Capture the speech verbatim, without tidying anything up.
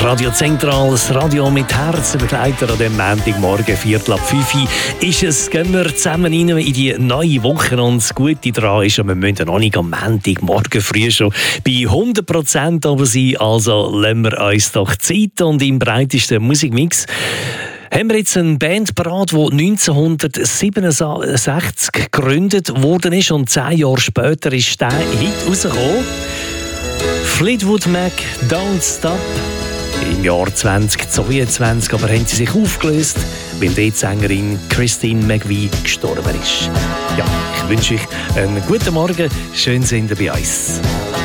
Radio Zentral, das Radio mit Herzen, Begleiter an dem Montagmorgen, Viertel ab fünf Uhr ist es. Gehen wir zusammen rein in die neue Woche und das Gute daran ist, wir müssen noch nicht am Montagmorgen früh schon bei hundert Prozent aber sein, also lassen wir uns doch Zeit und im breitesten Musikmix haben wir jetzt eine Band parat, die neunzehnhundertsiebenundsechzig gegründet worden ist und zehn Jahre später ist der Hit rausgekommen. Fleetwood Mac, Don't Stop. Im Jahr zweitausendzweiundzwanzig aber haben sie sich aufgelöst, weil die Sängerin Christine McVie gestorben ist. Ja, ich wünsche euch einen guten Morgen, schön sind ihr bei uns.